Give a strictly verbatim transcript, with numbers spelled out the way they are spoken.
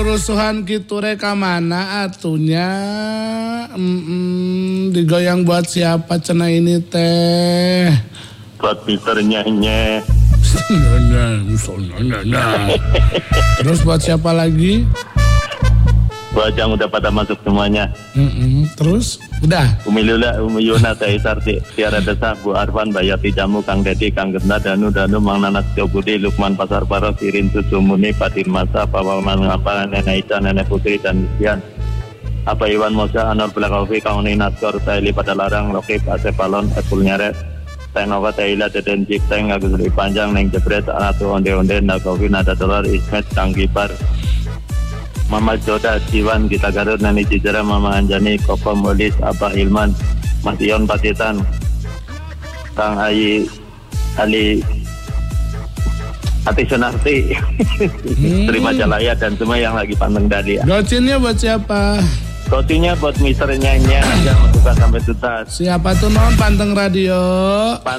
Rusuhan gitu reka mana atunya mm-mm, digoyang buat siapa cena ini teh? Buat Mister Nyanyi. Terus buat siapa lagi? Buat yang udah pada masuk semuanya. Mm-mm. Terus udah. Umi Lula, Umi Yuna, Teh Sarti, Tiara Desa, Bu Arfan, Bayati Jamu, Kang Dedi, Kang Genda, Danu, Danu, Mang Nanas, Jobudi, Lukman Pasar Paros, Irin Susumuni, Fatin Masa, Papa Mangapa, Nenek Ica, Nenek Putri, dan Isian. Apa Iwan Mosa, Anor Belakaufi, Kang Uni Naskor, Taili Padalarang, Rokib, Asep Palon, Epul Nyeret, Teh Nova, Taila, Deden Jip, Teh Agus Lebih Panjang, Neng Jebret, Anatu Onde-Onde, Nakofi, Nada Dolar, Ismet, Kang Gibar, Mama Joda, Siwan, Gita Garut, Nani Cijera, Mama Anjani, Koko Molis, Abah Ilman, Mas Ion Patitan, Kang Ayi, Ali, Ati Sunarti, hmm. Terima Jalaya, dan semua yang lagi panteng tadi. Gocinnya buat siapa? Gocinnya buat Mister Nyanyi, jangan buka sampai tuntas. Siapa tuh non panteng radio?